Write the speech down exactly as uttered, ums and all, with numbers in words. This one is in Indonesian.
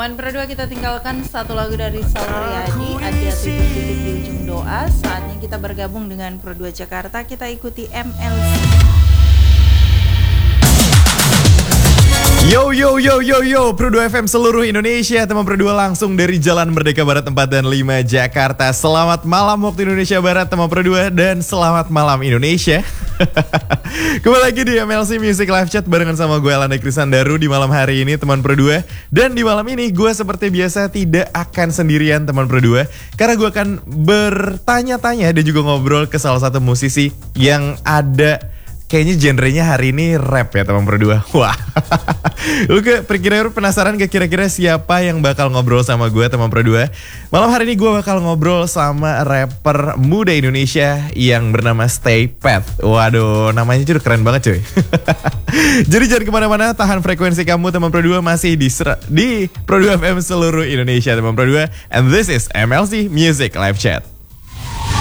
Teman berdua kita tinggalkan satu lagu dari Sal Riyadi, ada titik-titik di ujung doa. Saatnya kita bergabung dengan Pro dua Jakarta, kita ikuti M L C. Yo yo yo yo yo Pro dua F M seluruh Indonesia, teman Pro dua langsung dari Jalan Merdeka Barat empat dan lima Jakarta. Selamat malam waktu Indonesia Barat teman Pro dua, dan selamat malam Indonesia. Kembali lagi di M L C Music Live Chat barengan sama gue Alanda Krisandaru di malam hari ini teman Pro dua. Dan di malam ini gue seperti biasa tidak akan sendirian teman Pro dua, karena gue akan bertanya-tanya dan juga ngobrol ke salah satu musisi yang ada kayaknya genrenya hari ini rap ya teman Pro dua. Wah. Lu ke kira-kira penasaran gak kira-kira siapa yang bakal ngobrol sama gue teman Pro dua? Malam hari ini gue bakal ngobrol sama rapper muda Indonesia yang bernama Stay Pat. Waduh, namanya juga keren banget cuy. Jadi jangan kemana-mana, tahan frekuensi kamu teman Pro dua, masih di, di Pro dua F M seluruh Indonesia teman Pro dua. And this is M L C Music Live Chat.